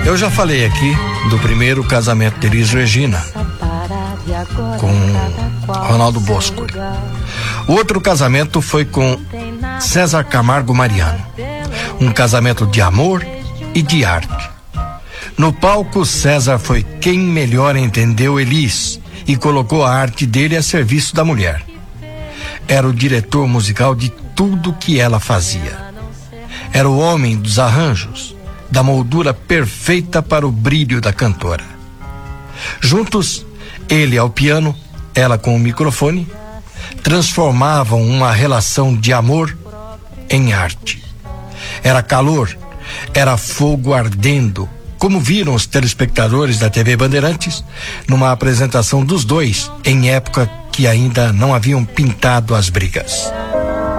Eu já falei aqui do primeiro casamento de Elis Regina com Ronaldo Bosco. O outro casamento foi com César Camargo Mariano. Um casamento de amor e de arte. No palco, César foi quem melhor entendeu Elis e colocou a arte dele a serviço da mulher. Era o diretor musical de tudo que ela fazia. Era o homem dos arranjos, da moldura perfeita para o brilho da cantora. Juntos, ele ao piano, ela com o microfone, transformavam uma relação de amor em arte. Era calor, era fogo ardendo, como viram os telespectadores da TV Bandeirantes numa apresentação dos dois em época que ainda não haviam pintado as brigas.